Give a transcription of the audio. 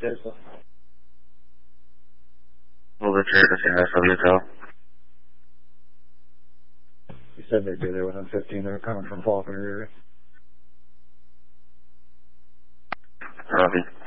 Jason. Over to SWTL. You said they'd be there within 15. They're coming from Faulkner area. Copy.